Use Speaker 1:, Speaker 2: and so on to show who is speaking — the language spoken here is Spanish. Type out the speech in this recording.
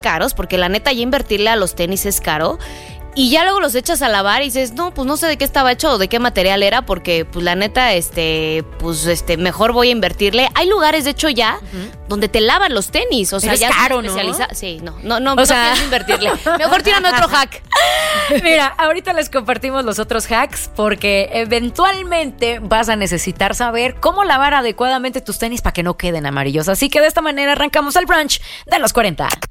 Speaker 1: caros, porque la neta ya invertirle a los tenis es caro. Y ya luego los echas a lavar y dices, no, pues no sé de qué estaba hecho o de qué material era, porque pues la neta, mejor voy a invertirle. Hay lugares, de hecho, ya donde te lavan los tenis. O sea,
Speaker 2: pero
Speaker 1: ya
Speaker 2: es caro,
Speaker 1: ¿no? Sí, no
Speaker 2: o sea,
Speaker 1: pienso invertirle. Mejor tírame otro hack.
Speaker 2: Mira, ahorita les compartimos los otros hacks porque eventualmente vas a necesitar saber cómo lavar adecuadamente tus tenis para que no queden amarillos. Así que de esta manera arrancamos el brunch de los 40.